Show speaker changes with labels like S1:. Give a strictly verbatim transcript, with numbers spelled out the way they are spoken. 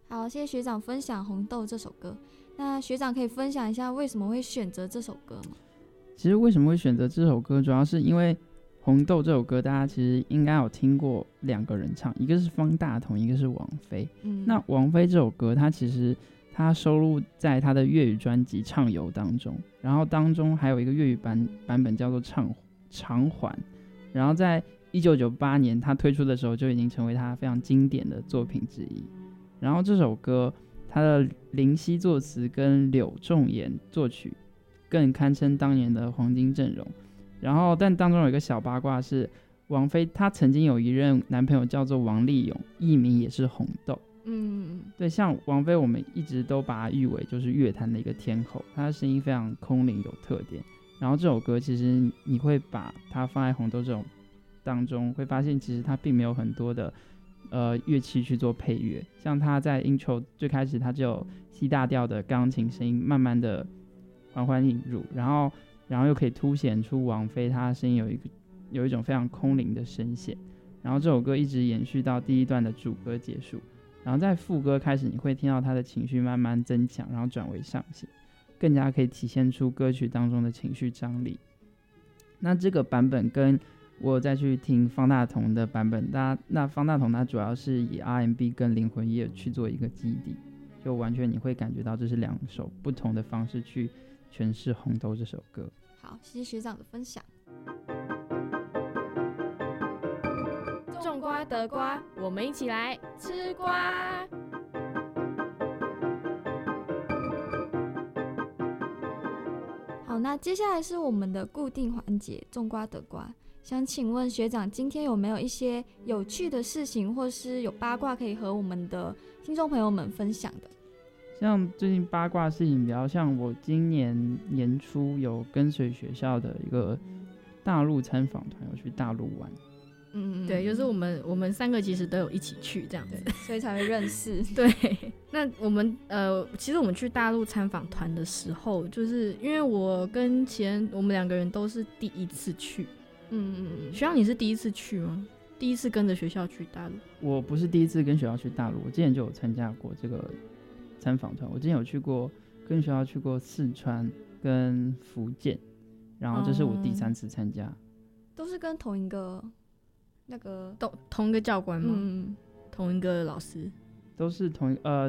S1: 好，谢谢学长分享《红豆》这首歌。那学长可以分享一下为什么会选择这首歌吗？
S2: 其实为什么会选择这首歌，主要是因为《红豆》这首歌，大家其实应该有听过两个人唱，一个是方大同，一个是王菲。嗯，那王菲这首歌，它其实它收录在她的粤语专辑《畅游》当中，然后当中还有一个粤语 版, 版本叫做《唱偿还》，然后在一九九八年她推出的时候就已经成为她非常经典的作品之一。然后这首歌它的林夕作词跟柳仲言作曲，更堪称当年的黄金阵容。然后但当中有一个小八卦是，王菲她曾经有一任男朋友叫做王力宏，艺名也是红豆。嗯，对，像王菲我们一直都把她誉为就是乐坛的一个天后，她的声音非常空灵有特点。然后这首歌其实你会把它放在红豆这种当中，会发现其实它并没有很多的呃乐器去做配乐，像它在 intro 最开始它就有 C 大调的钢琴声音慢慢的缓缓引入，然后然后又可以凸显出王菲她的声音有一个有一种非常空灵的声线。然后这首歌一直延续到第一段的主歌结束，然后在副歌开始你会听到他的情绪慢慢增强，然后转为上行，更加可以体现出歌曲当中的情绪张力。那这个版本跟我再去听方大同的版本，那方大同他主要是以 R and B 跟灵魂乐去做一个基底，就完全你会感觉到这是两首不同的方式去诠释《红豆》这首歌。
S1: 好，谢谢学长的分享。
S3: 种瓜得瓜，我们一起来吃瓜。
S1: 好，那接下来是我们的固定环节，种瓜得瓜。想请问学长，今天有没有一些有趣的事情，或是有八卦可以和我们的听众朋友们分享的？
S2: 像最近八卦事情比较像我今年年初有跟随学校的一个大陆参访团，有去大陆玩。
S3: 嗯，对，就是我们我们三个其实都有一起去这样子，
S1: 所以才会认识。
S3: 对，那我们呃，其实我们去大陆参访团的时候，就是因为我跟齐恩我们两个人都是第一次去。嗯嗯嗯，学长你是第一次去吗？第一次跟着学校去大陆？
S2: 我不是第一次跟学校去大陆，我之前就有参加过这个参访团。我之前有去过跟学校去过四川跟福建，然后这是我第三次参加。
S1: 哦，都是跟同一个那个
S3: 同同一个教官吗？嗯，同一个老师，
S2: 都是同一呃